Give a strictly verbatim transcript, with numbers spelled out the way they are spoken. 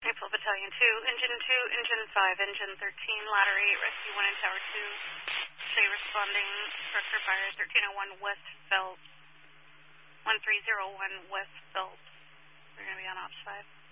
April Battalion two, Engine two, Engine five, Engine thirteen, Ladder eight, Rescue one in Tower two. Show you responding, structure fire thirteen oh one West Phelps, one three oh one West Phelps. We're going to be on Ops five.